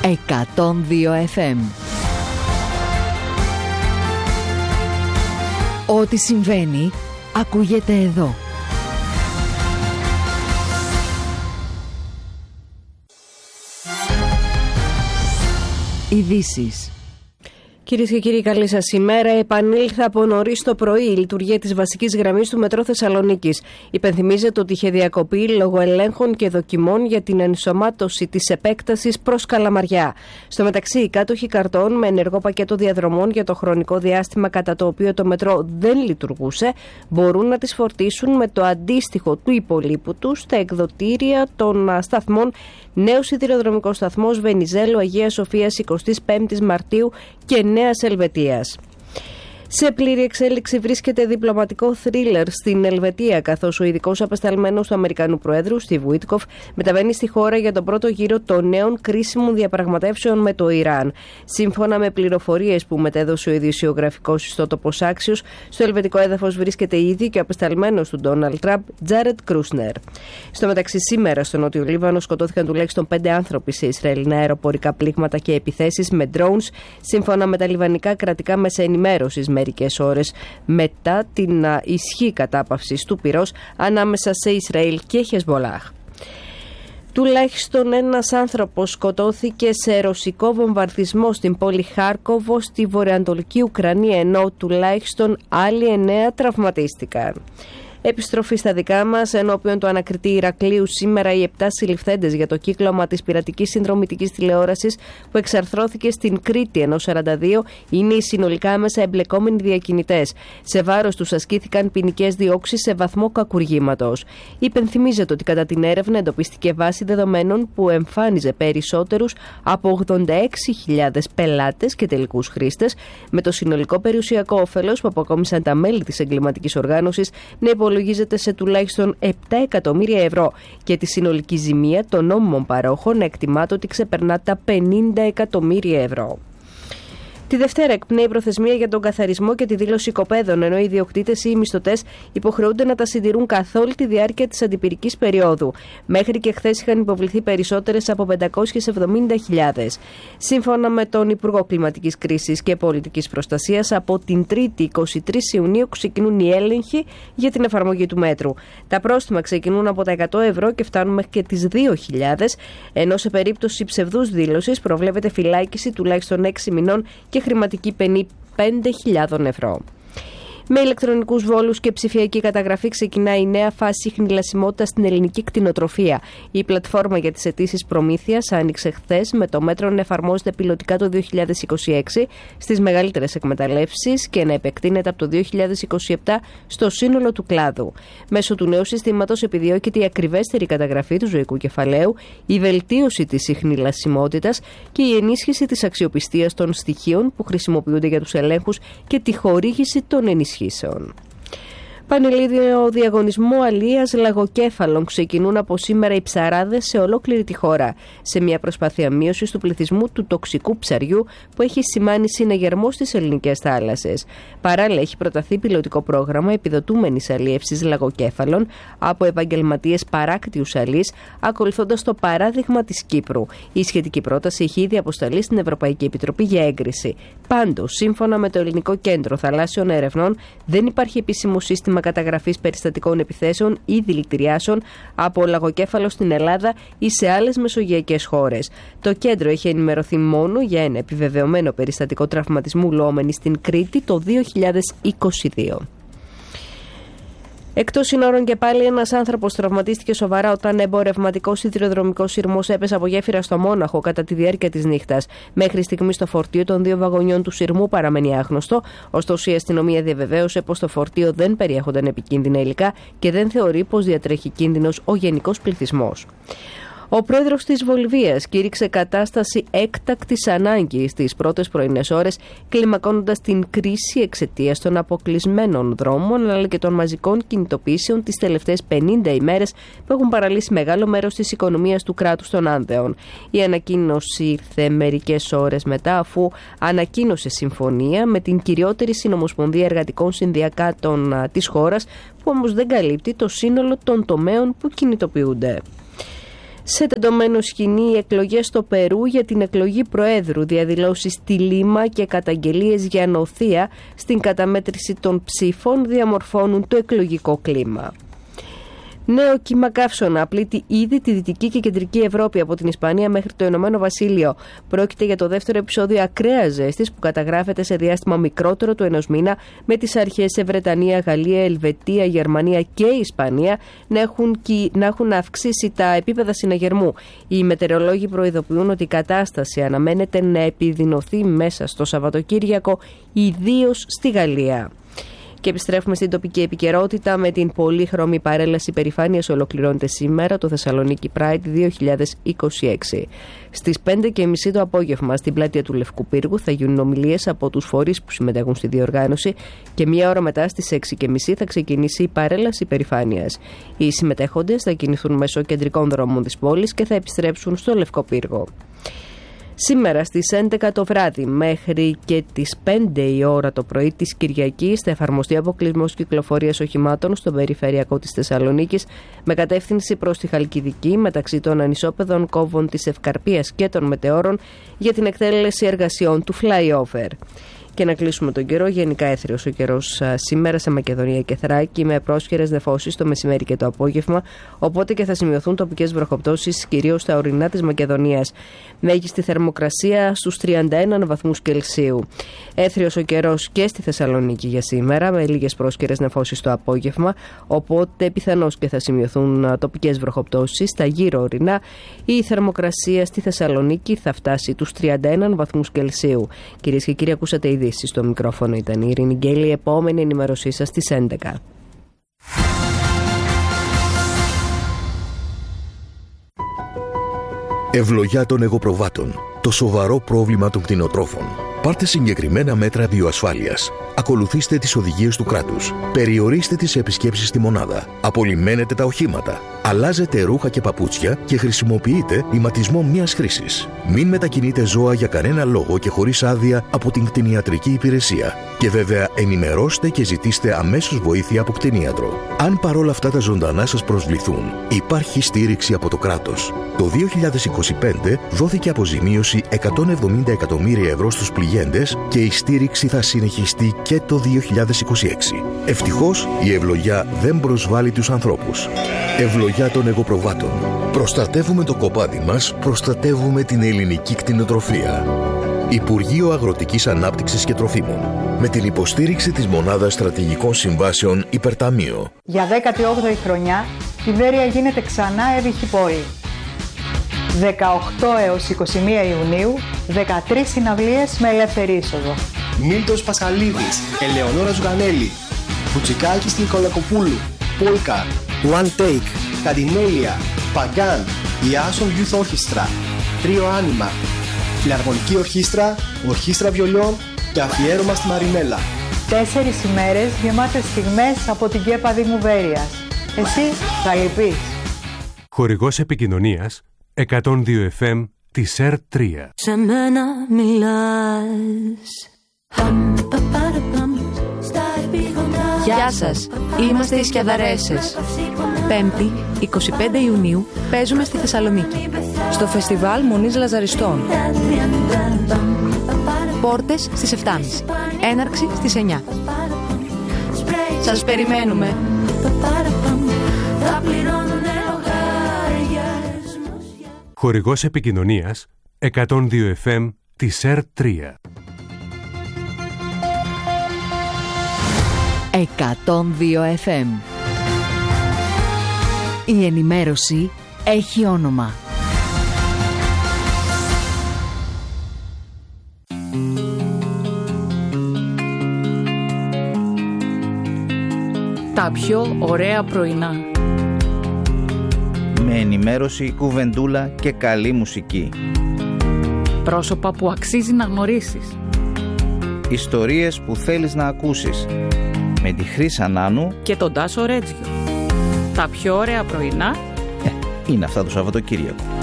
102 FM. Ό,τι συμβαίνει, ακούγεται εδώ. Ειδήσεις. Κυρίες και κύριοι, καλή σας ημέρα. Επανήλθε από νωρίς το πρωί η λειτουργία της βασικής γραμμής του Μετρό Θεσσαλονίκης. Υπενθυμίζεται ότι είχε διακοπεί λόγω ελέγχων και δοκιμών για την ενσωμάτωση της επέκτασης προς Καλαμαριά. Στο μεταξύ, οι κάτοχοι καρτών με ενεργό πακέτο διαδρομών για το χρονικό διάστημα κατά το οποίο το μετρό δεν λειτουργούσε μπορούν να τις φορτίσουν με το αντίστοιχο του υπολείπου τους στα εκδοτήρια των σταθμών Νέος Σιδηροδρομικός Σταθμός Βενιζέλου Αγίας Σοφίας 25 Μαρτίου και Νέας Ελβετίας. Σε πλήρη εξέλιξη βρίσκεται διπλωματικό θρίλερ στην Ελβετία, καθώς ο ειδικός απεσταλμένος του Αμερικανού Προέδρου, Στιβ Βίτκοφ, μεταβαίνει στη χώρα για τον πρώτο γύρο των νέων κρίσιμων διαπραγματεύσεων με το Ιράν. Σύμφωνα με πληροφορίες που μετέδωσε ο ειδησιογραφικός ιστότοπος Άξιος, στο ελβετικό έδαφος βρίσκεται ήδη και ο απεσταλμένος του Ντόναλντ Τραμπ, Τζάρετ Κρούσνερ. Στο μεταξύ, σήμερα στο Νότιο Λίβανο σκοτώθηκαν τουλάχιστον 5 άνθρωποι σε Ισραηλινά αεροπορικά πλήγματα και επιθέσεις με drones, σύμφωνα με τα λιβανικά κρατικά μέσα ενημέρωσης, μερικές ώρες μετά την ισχύ κατάπαυσης του πυρός ανάμεσα σε Ισραήλ και Χεσμολάχ. Τουλάχιστον ένας άνθρωπος σκοτώθηκε σε ρωσικό βομβαρδισμό στην πόλη Χάρκοβο στη βορειοανατολική Ουκρανία, ενώ τουλάχιστον άλλοι 9 τραυματίστηκαν. Επιστροφή στα δικά μας, ενώπιον του ανακριτή Ηρακλείου σήμερα οι 7 συλληφθέντες για το κύκλωμα της πειρατικής συνδρομητικής τηλεόρασης που εξαρθρώθηκε στην Κρήτη, ενώ 42 είναι οι συνολικά άμεσα εμπλεκόμενοι διακινητές. Σε βάρος τους ασκήθηκαν ποινικές διώξεις σε βαθμό κακουργήματος. Υπενθυμίζεται ότι κατά την έρευνα εντοπίστηκε βάση δεδομένων που εμφάνιζε περισσότερους από 86.000 πελάτες και τελικούς χρήστες, με το συνολικό περιουσιακό όφελος που αποκόμισαν τα μέλη της εγκληματικής οργάνωσης να υπολογίζεται σε τουλάχιστον 7 εκατομμύρια ευρώ και τη συνολική ζημία των νόμιμων παρόχων εκτιμάται ότι ξεπερνά τα 50 εκατομμύρια ευρώ. Τη Δευτέρα εκπνέει η προθεσμία για τον καθαρισμό και τη δήλωση οικοπαίδων, ενώ οι ιδιοκτήτες ή οι μισθωτές υποχρεούνται να τα συντηρούν καθ' όλη τη διάρκεια της αντιπυρικής περίοδου. Μέχρι και χθες είχαν υποβληθεί περισσότερες από 570.000. Σύμφωνα με τον Υπουργό Κλιματικής Κρίσης και Πολιτικής Προστασίας, από την 3η 23 Ιουνίου ξεκινούν οι έλεγχοι για την εφαρμογή του μέτρου. Τα πρόστιμα ξεκινούν από τα 100 ευρώ και φτάνουν μέχρι και τις 2.000, ενώ σε περίπτωση ψευδούς δήλωσης προβλέπεται φυλάκιση τουλάχιστον 6 μηνών και χρηματική ποινή 5.000 ευρώ. Με ηλεκτρονικούς βόλους και ψηφιακή καταγραφή ξεκινάει η νέα φάση χνηλασιμότητας στην ελληνική κτηνοτροφία. Η πλατφόρμα για τις αιτήσεις προμήθειας άνοιξε χθες, με το μέτρο να εφαρμόζεται πιλωτικά το 2026 στις μεγαλύτερες εκμεταλλεύσεις και να επεκτείνεται από το 2027 στο σύνολο του κλάδου. Μέσω του νέου συστήματος επιδιώκεται η ακριβέστερη καταγραφή του ζωικού κεφαλαίου, η βελτίωση της χνηλασιμότητας και η ενίσχυση της αξιοπιστίας των στοιχείων που χρησιμοποιούνται για τους ελέγχους και τη χορήγηση των ενισχύσεων. Πανελλήνιο διαγωνισμό αλίας λαγοκέφαλων ξεκινούν από σήμερα οι ψαράδες σε ολόκληρη τη χώρα, σε μια προσπάθεια μείωσης του πληθυσμού του τοξικού ψαριού που έχει σημάνει συναγερμό στις ελληνικές θάλασσες. Παράλληλα, έχει προταθεί πιλωτικό πρόγραμμα επιδοτούμενης αλίευσης λαγοκέφαλων από επαγγελματίες παράκτιους αλείς, ακολουθώντας το παράδειγμα της Κύπρου. Η σχετική πρόταση έχει ήδη αποσταλεί στην Ευρωπαϊκή Επιτροπή για έγκριση. Πάντως, σύμφωνα με το Ελληνικό Κέντρο Θαλάσσιων Ερευνών, δεν υπάρχει επίσημο σύστημα καταγραφής περιστατικών επιθέσεων ή δηλητηριάσεων από λαγοκέφαλο στην Ελλάδα ή σε άλλες μεσογειακές χώρες. Το κέντρο έχει ενημερωθεί μόνο για ένα επιβεβαιωμένο περιστατικό τραυματισμού λόμενη στην Κρήτη το 2022. Εκτός συνόρων και πάλι, ένας άνθρωπος τραυματίστηκε σοβαρά όταν εμπορευματικός σιδηροδρομικός σειρμός έπεσε από γέφυρα στο Μόναχο κατά τη διάρκεια της νύχτας. Μέχρι στιγμής το φορτίο των 2 βαγονιών του σειρμού παραμένει άγνωστο, ωστόσο η αστυνομία διαβεβαίωσε πως το φορτίο δεν περιέχονταν επικίνδυνα υλικά και δεν θεωρεί πως διατρέχει κίνδυνος ο γενικός πληθυσμός. Ο πρόεδρος της Βολιβίας κήρυξε κατάσταση έκτακτης ανάγκης στις πρώτες πρωινές ώρες, κλιμακώνοντας την κρίση εξαιτίας των αποκλεισμένων δρόμων αλλά και των μαζικών κινητοποιήσεων τις τελευταίες 50 ημέρες που έχουν παραλύσει μεγάλο μέρος της οικονομίας του κράτους των Άνδεων. Η ανακοίνωση ήρθε μερικές ώρες μετά, αφού ανακοίνωσε συμφωνία με την κυριότερη συνομοσπονδία εργατικών συνδικάτων της χώρας, που όμως δεν καλύπτει το σύνολο των τομέων που κινητοποιούνται. Σε τεντωμένο σκηνή, οι εκλογές στο Περού για την εκλογή Προέδρου, διαδηλώσεις στη Λίμα και καταγγελίες για νοθεία στην καταμέτρηση των ψήφων διαμορφώνουν το εκλογικό κλίμα. Νέο κύμα καύσωνα πλήττει ήδη τη Δυτική και Κεντρική Ευρώπη από την Ισπανία μέχρι το Ηνωμένο Βασίλειο. Πρόκειται για το δεύτερο επεισόδιο ακραίας ζέστης που καταγράφεται σε διάστημα μικρότερο του ενός μήνα, με τις αρχές σε Βρετανία, Γαλλία, Ελβετία, Γερμανία και Ισπανία να έχουν αυξήσει τα επίπεδα συναγερμού. Οι μετεωρολόγοι προειδοποιούν ότι η κατάσταση αναμένεται να επιδεινωθεί μέσα στο Σαββατοκύριακο, ιδίως στη Γαλλία. Και επιστρέφουμε στην τοπική επικαιρότητα με την πολύχρωμη παρέλαση περηφάνειας. Ολοκληρώνεται σήμερα το Θεσσαλονίκη Pride 2026. Στις 5:30 το απόγευμα στην πλατεία του Λευκού Πύργου θα γίνουν ομιλίες από τους φορείς που συμμετέχουν στη διοργάνωση και μία ώρα μετά στις 6:30 θα ξεκινήσει η παρέλαση περηφάνειας. Οι συμμετέχοντες θα κινηθούν μέσω κεντρικών δρόμων της πόλης και θα επιστρέψουν στο Λευκό Πύργο. Σήμερα στις 11 το βράδυ μέχρι και τις 5 η ώρα το πρωί της Κυριακής θα εφαρμοστεί αποκλεισμός κυκλοφορίας οχημάτων στον περιφερειακό της Θεσσαλονίκης με κατεύθυνση προς τη Χαλκιδική μεταξύ των ανισόπεδων κόβων της Ευκαρπίας και των Μετεώρων για την εκτέλεση εργασιών του flyover. Και να κλείσουμε τον καιρό. Γενικά έθριος ο καιρός σήμερα σε Μακεδονία και Θράκη, με πρόσχερες νεφώσεις το μεσημέρι και το απόγευμα, οπότε και θα σημειωθούν τοπικές βροχοπτώσεις κυρίως στα ορεινά της Μακεδονίας. Μέγιστη θερμοκρασία στους 31 βαθμούς Κελσίου. Έθριος ο καιρός και στη Θεσσαλονίκη για σήμερα, με λίγες πρόσχερες νεφώσεις το απόγευμα, οπότε πιθανώς και θα σημειωθούν τοπικές βροχοπτώσεις στα γύρω ορεινά. Η θερμοκρασία στη Θεσσαλονίκη θα φτάσει τους 31 βαθμούς Κελσίου. Κυρίες και κύριοι, ακούσατε ήδη. Στο μικρόφωνο ήταν η Ειρήνη Γκέλη. Η επόμενη ενημέρωσή σας στις 11. Ευλογιά των εγωπροβάτων. Το σοβαρό πρόβλημα των κτηνοτρόφων. Πάρτε συγκεκριμένα μέτρα βιοασφάλειας. Ακολουθήστε τις οδηγίες του κράτους. Περιορίστε τις επισκέψεις στη μονάδα. Απολυμμένετε τα οχήματα. Αλλάζετε ρούχα και παπούτσια και χρησιμοποιείτε ηματισμό μίας χρήσης. Μην μετακινείτε ζώα για κανένα λόγο και χωρίς άδεια από την κτηνιατρική υπηρεσία. Και βέβαια ενημερώστε και ζητήστε αμέσως βοήθεια από κτηνίατρο. Αν παρόλα αυτά τα ζωντανά σας προσβληθούν, υπάρχει στήριξη από το κράτος. Το 2025 δόθηκε αποζημίωση 170 εκατομμύρια ευρώ στους πληγέντες και η στήριξη θα συνεχιστεί και το 2026. Ευτυχώς η ευλογιά δεν προσβάλλει τους ανθρώπους. Ευλογιά των εγωπροβάτων. Προστατεύουμε το κοπάδι μας, προστατεύουμε την ελληνική κτηνοτροφία. Υπουργείο Αγροτικής Ανάπτυξης και Τροφίμων. Με την υποστήριξη της Μονάδας Στρατηγικών Συμβάσεων Υπερταμείο. Για 18η χρονιά η Βέρεια γίνεται ξανά έβυχη πόλη. 18 έως 21 Ιουνίου, 13 συναυλίες με ελεύθερη είσοδο. Μίλτος Πασχαλίδης, Ελεονόρα Ζουγανέλη, Μπουτσικάκης Νικολακοπούλου, Πόλκα, One Take, Καντινέλια, Παγκάν, η Άσον Youth Orchestra, Τρίο Άνιμα, Φιλαρμονική Ορχήστρα, Ορχήστρα Βιολιών και αφιέρωμα στη Μαρινέλα. 4 ημέρες γεμάτες στιγμές από την ΚΕΠΑ Δήμου Βέρειας. Εσύ θα λυπείς. Χορηγός επικοινωνίας 102 FM της ΕΡΤ3. Σε μένα μιλάς. Γεια σας, είμαστε οι Σκιαδαρέσες. 5η, 25 Ιουνίου, παίζουμε στη Θεσσαλονίκη, στο φεστιβάλ Μονής Λαζαριστών. Πόρτες στις 7.30, έναρξη στις 9. Σας περιμένουμε. Χορηγός επικοινωνίας 102 FM της ΕΡΤ3. 102 FM. Η ενημέρωση έχει όνομα. Τα πιο ωραία πρωινά. Με ενημέρωση, κουβεντούλα και καλή μουσική. Πρόσωπα που αξίζει να γνωρίσεις. Ιστορίες που θέλεις να ακούσεις. Με τη Χρύσα Νάνου και τον Τάσο Ρέτζιο. Τα πιο ωραία πρωινά είναι αυτά το Σαββατοκύριακο.